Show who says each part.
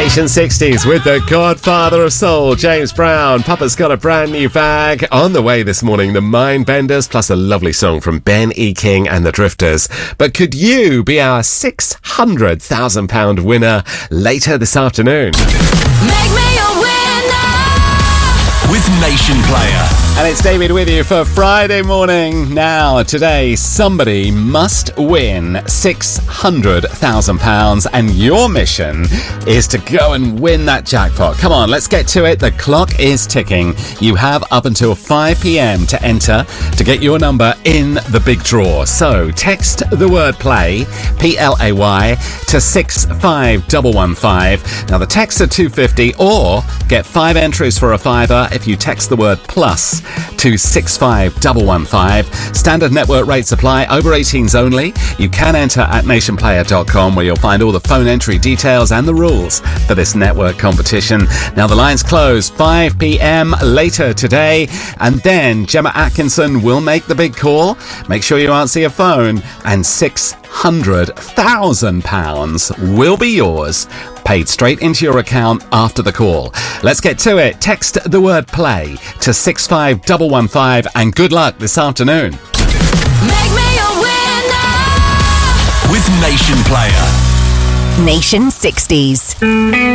Speaker 1: Nation 60s with the godfather of soul, James Brown. Papa's got a brand new bag. On the way this morning, the Mindbenders, plus a lovely song from Ben E. King and the Drifters. But could you be our £600,000 winner later this afternoon?
Speaker 2: Make me a winner
Speaker 3: with Nation Player.
Speaker 1: And it's David with you for Friday morning. Now, today, somebody must win £600,000, and your mission is to go and win that jackpot. Come on, let's get to it. The clock is ticking. You have up until 5 p.m. to enter to get your number in the big draw. So, text the word play, P-L-A-Y, to 65115. Now, the texts are $2.50, or get 5 entries for a £5 if you text the word plus to 65115. Standard network rates apply. Over 18s only. You can enter at nationplayer.com, where you'll find all the phone entry details and the rules for this network competition. Now, the lines close 5 p.m. later today, and then Gemma Atkinson will make the big call. Make sure you answer your phone, and £600,000 will be yours, paid straight into your account after the call. Let's get to it. Text the word play to 65115, and good luck this afternoon.
Speaker 2: Make me a winner
Speaker 3: with Nation Player.
Speaker 4: Nation 60s.